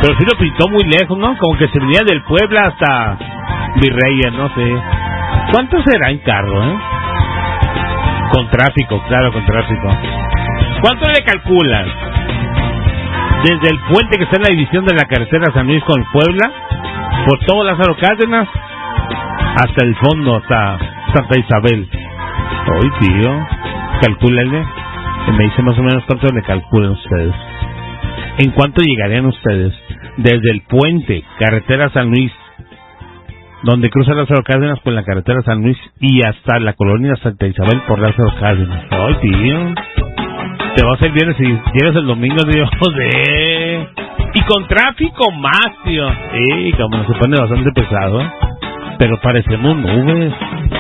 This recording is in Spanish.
Pero sí lo pintó muy lejos, ¿no? Como que se venía del Puebla hasta Virreyes, no sé. ¿Cuánto será en carro, Con tráfico, claro, con tráfico. ¿Cuánto le calculan? Desde el puente que está en la división de la carretera San Luis con el Puebla, por todo Lázaro Cárdenas, hasta el fondo, hasta Santa Isabel. Ay, tío, calcúlenle. Me dice más o menos cuánto le calculan ustedes. ¿En cuánto llegarían ustedes? Desde el puente, carretera San Luis, donde cruza Lázaro Cárdenas con la carretera San Luis, y hasta la colonia Santa Isabel por Lázaro Cárdenas. Ay, tío, te vas el viernes y llegas el domingo, Dios, y con tráfico más, tío. Sí, como se pone bastante pesado, pero parecemos nubes.